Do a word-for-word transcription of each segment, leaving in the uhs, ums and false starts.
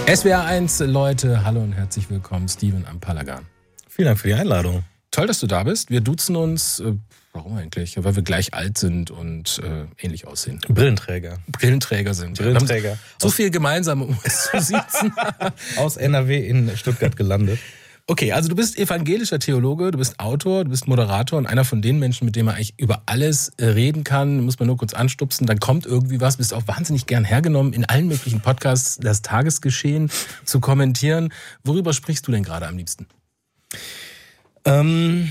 S W R eins, Leute, hallo und herzlich willkommen, Steven am Palagan. Vielen Dank für die Einladung. Toll, dass du da bist. Wir duzen uns, äh, warum eigentlich? Weil wir gleich alt sind und äh, ähnlich aussehen. Brillenträger. Brillenträger sind. Brillenträger. Ja. So viel gemeinsam, um uns zu siezen. Aus N R W in Stuttgart gelandet. Okay, also du bist evangelischer Theologe, du bist Autor, du bist Moderator und einer von den Menschen, mit dem man eigentlich über alles reden kann. Muss man nur kurz anstupsen, dann kommt irgendwie was. Bist auch wahnsinnig gern hergenommen, in allen möglichen Podcasts das Tagesgeschehen zu kommentieren. Worüber sprichst du denn gerade am liebsten? Ähm,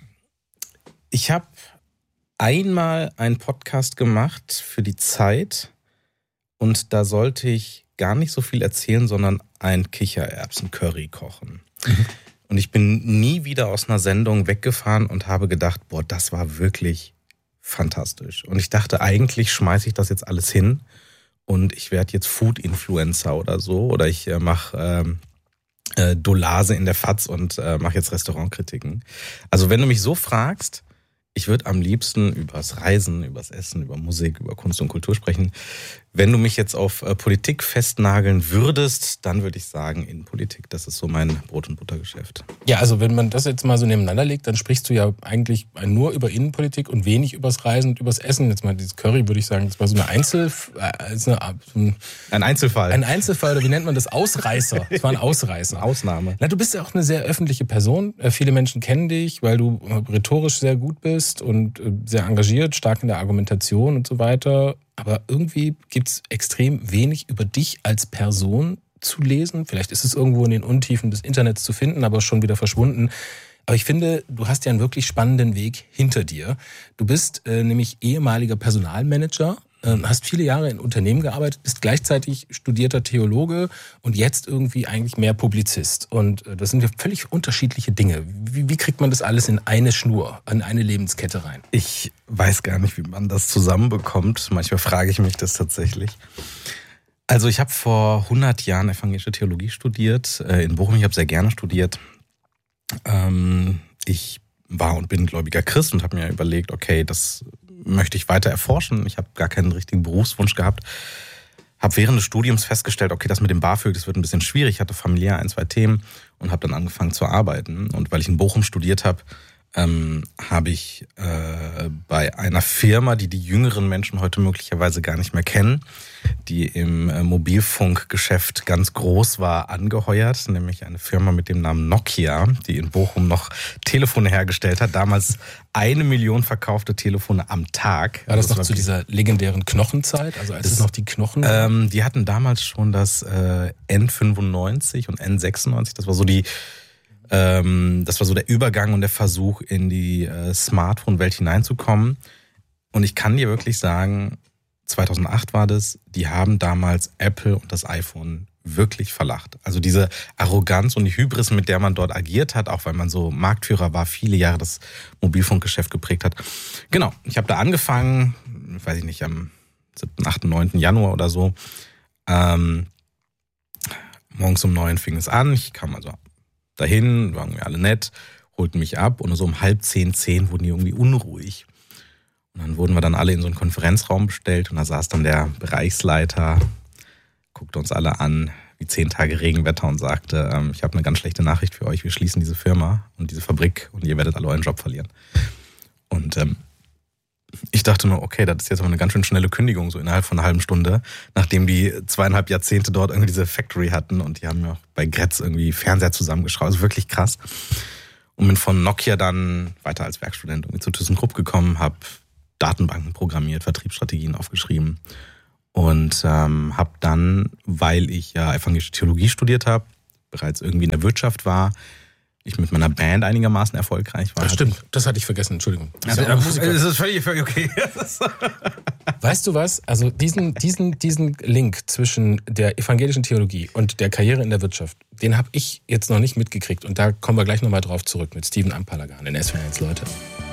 ich habe einmal einen Podcast gemacht für die Zeit und da sollte ich gar nicht so viel erzählen, sondern ein Kichererbsen-Curry kochen. Mhm. Und ich bin nie wieder aus einer Sendung weggefahren und habe gedacht, boah, das war wirklich fantastisch. Und ich dachte, eigentlich schmeiße ich das jetzt alles hin und ich werde jetzt Food-Influencer oder so. Oder ich äh, mache ähm, äh, Dolase in der F A Z und äh, mache jetzt Restaurantkritiken. Also wenn du mich so fragst, ich würde am liebsten übers Reisen, übers Essen, über Musik, über Kunst und Kultur sprechen. Wenn du mich jetzt auf äh, Politik festnageln würdest, dann würde ich sagen Innenpolitik. Das ist so mein Brot- und Buttergeschäft. Ja, also wenn man das jetzt mal so nebeneinander legt, dann sprichst du ja eigentlich nur über Innenpolitik und wenig übers Reisen und übers Essen. Jetzt mal dieses Curry, würde ich sagen, das war so eine Einzel... Äh, so eine, so ein, ein Einzelfall. Ein Einzelfall, oder wie nennt man das? Ausreißer. Das war ein Ausreißer. Eine Ausnahme. Na, du bist ja auch eine sehr öffentliche Person. Viele Menschen kennen dich, weil du rhetorisch sehr gut bist und sehr engagiert, stark in der Argumentation und so weiter. Aber irgendwie gibt's extrem wenig über dich als Person zu lesen. Vielleicht ist es irgendwo in den Untiefen des Internets zu finden, aber schon wieder verschwunden. Aber ich finde, du hast ja einen wirklich spannenden Weg hinter dir. Du bist äh, nämlich ehemaliger Personalmanager, äh, hast viele Jahre in Unternehmen gearbeitet, bist gleichzeitig studierter Theologe und jetzt irgendwie eigentlich mehr Publizist. Und äh, das sind ja völlig unterschiedliche Dinge. Wie, wie kriegt man das alles in eine Schnur, in eine Lebenskette rein? Ich weiß gar nicht, wie man das zusammenbekommt. Manchmal frage ich mich das tatsächlich. Also ich habe vor hundert Jahren evangelische Theologie studiert äh, in Bochum. Ich habe sehr gerne studiert. Ähm, ich war und bin gläubiger Christ und habe mir überlegt, okay, das möchte ich weiter erforschen. Ich habe gar keinen richtigen Berufswunsch gehabt. Habe während des Studiums festgestellt, okay, das mit dem BAföG, das wird ein bisschen schwierig. Ich hatte familiär ein, zwei Themen und habe dann angefangen zu arbeiten. Und weil ich in Bochum studiert habe, ähm, habe ich äh, bei einer Firma, die die jüngeren Menschen heute möglicherweise gar nicht mehr kennen, die im äh, Mobilfunkgeschäft ganz groß war, angeheuert, nämlich eine Firma mit dem Namen Nokia, die in Bochum noch Telefone hergestellt hat, damals eine Million verkaufte Telefone am Tag. War das, das noch zu dieser legendären Knochenzeit, also als es noch die Knochen war? Ähm, die hatten damals schon das äh, N fünfundneunzig und N sechsundneunzig, das war so die Das war so der Übergang und der Versuch, in die äh, Smartphone-Welt hineinzukommen. Und ich kann dir wirklich sagen, zweitausendacht war das, die haben damals Apple und das iPhone wirklich verlacht. Also diese Arroganz und die Hybris, mit der man dort agiert hat, auch weil man so Marktführer war, viele Jahre das Mobilfunkgeschäft geprägt hat. Genau, ich habe da angefangen, weiß ich nicht, am siebten, achten, neunten Januar oder so. Ähm, morgens um neun fing es an, ich kam also dahin, waren wir alle nett, holten mich ab und so um halb zehn, zehn wurden die irgendwie unruhig. Und dann wurden wir dann alle in so einen Konferenzraum bestellt und da saß dann der Bereichsleiter, guckte uns alle an, wie zehn Tage Regenwetter und sagte, ähm, ich habe eine ganz schlechte Nachricht für euch, wir schließen diese Firma und diese Fabrik und ihr werdet alle euren Job verlieren. Und ähm, ich dachte nur, okay, das ist jetzt aber eine ganz schön schnelle Kündigung, so innerhalb von einer halben Stunde, nachdem die zweieinhalb Jahrzehnte dort irgendwie diese Factory hatten und die haben ja auch bei Gretz irgendwie Fernseher zusammengeschraubt, also wirklich krass. Und bin von Nokia dann weiter als Werkstudent irgendwie zu ThyssenKrupp gekommen, habe Datenbanken programmiert, Vertriebsstrategien aufgeschrieben und ähm, habe dann, weil ich ja evangelische Theologie studiert habe, bereits irgendwie in der Wirtschaft war, ich mit meiner Band einigermaßen erfolgreich war. Ach, stimmt, ich, das hatte ich vergessen, Entschuldigung. Das ja, ist, ja ist völlig, völlig okay. Weißt du was? Also diesen, diesen, diesen Link zwischen der evangelischen Theologie und der Karriere in der Wirtschaft, den habe ich jetzt noch nicht mitgekriegt. Und da kommen wir gleich nochmal drauf zurück mit Steven am Palagan in S W R eins, Leute.